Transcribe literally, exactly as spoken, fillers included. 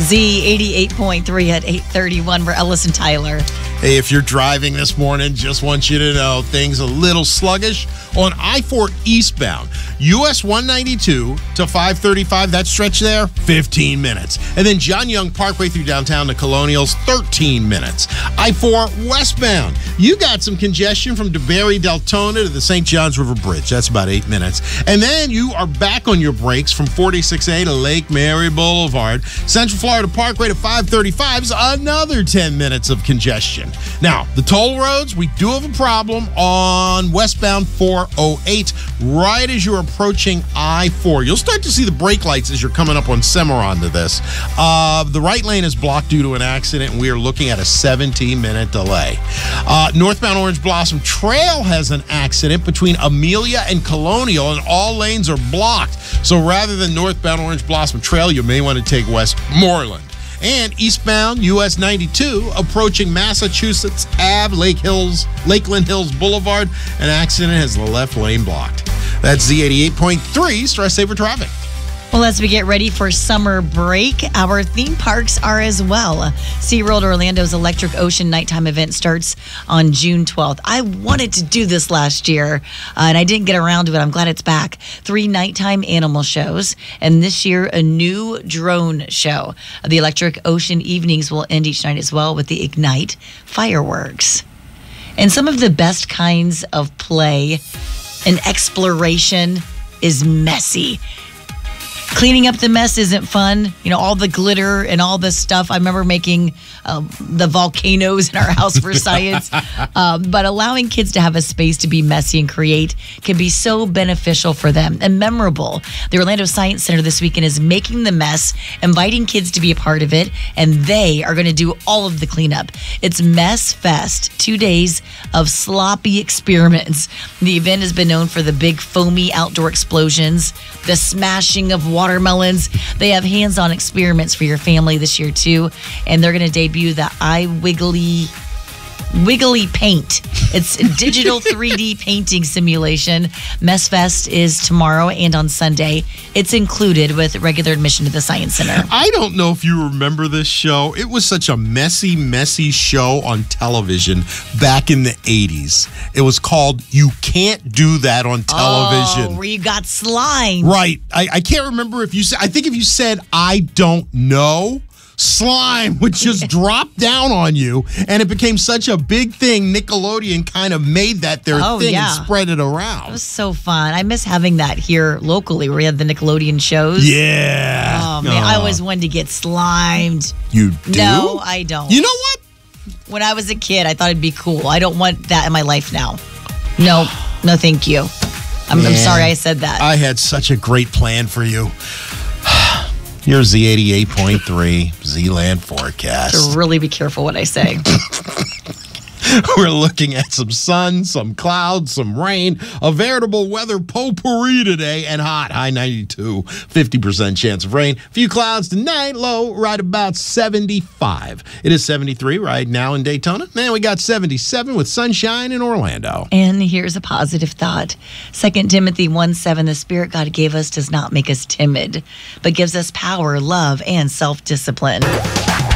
Z eighty-eight point three at eight thirty-one. We're Ellis and Tyler. Hey, if you're driving this morning, just want you to know things a little sluggish on I four eastbound. U S one ninety-two to five thirty-five, that stretch there, fifteen minutes. And then John Young Parkway through downtown to Colonials, thirteen minutes. I four westbound, you got some congestion from DeBerry Deltona to the Saint Johns River Bridge. That's about eight minutes. And then you are back on your brakes from forty-six A to Lake Mary Boulevard. Central Florida Parkway to five thirty-five is another ten minutes of congestion. Now, the toll roads, we do have a problem on westbound four oh eight right as you're approaching I four. You'll start to see the brake lights as you're coming up on Cimarron to this. Uh, the right lane is blocked due to an accident, and we are looking at a seventeen-minute delay. Uh, northbound Orange Blossom Trail has an accident between Amelia and Colonial, and all lanes are blocked. So rather than northbound Orange Blossom Trail, you may want to take Westmoreland. And eastbound U S ninety-two approaching Massachusetts Ave, Lake Hills, Lakeland Hills Boulevard. An accident has the left lane blocked. That's Z eighty-eight point three, Stress Saver Traffic. Well, as we get ready for summer break, our theme parks are as well. SeaWorld Orlando's Electric Ocean nighttime event starts on June twelfth. I wanted to do this last year, uh, and I didn't get around to it. I'm glad it's back. Three nighttime animal shows, and this year, a new drone show. The Electric Ocean evenings will end each night as well with the Ignite fireworks. And some of the best kinds of play and exploration is messy. Cleaning up the mess isn't fun. You know, all the glitter and all this stuff. I remember making um, the volcanoes in our house for science. um, but allowing kids to have a space to be messy and create can be so beneficial for them and memorable. The Orlando Science Center this weekend is making the mess, inviting kids to be a part of it, and they are going to do all of the cleanup. It's Mess Fest, two days of sloppy experiments. The event has been known for the big foamy outdoor explosions, the smashing of watermelons. They have hands-on experiments for your family this year too, and they're going to debut the iWiggly Wiggly Paint. It's a digital three D painting simulation. Mess Fest is tomorrow and on Sunday. It's included with regular admission to the Science Center. I don't know if you remember this show. It was such a messy, messy show on television back in the eighties. It was called You Can't Do That on Television. Oh, where you got slime. Right. I, I can't remember if you said, I think if you said, I don't know, slime would just drop down on you, and it became such a big thing. Nickelodeon kind of made that their oh, thing yeah. and spread it around. It was so fun. I miss having that here locally where we had the Nickelodeon shows. Yeah. Oh, man. I always wanted to get slimed. You do? No, I don't. You know what? When I was a kid, I thought it'd be cool. I don't want that in my life now. No, no, thank you. I'm, I'm sorry I said that. I had such a great plan for you. Here's Z eighty-eight point three Z-Land forecast. To really be careful what I say. We're looking at some sun, some clouds, some rain, a veritable weather potpourri today, and hot, high ninety-two, fifty percent chance of rain. Few clouds tonight, low right about seventy-five. It is seventy-three right now in Daytona. Man, we got seventy-seven with sunshine in Orlando. And here's a positive thought. Second Timothy one seven, the Spirit God gave us does not make us timid, but gives us power, love, and self-discipline.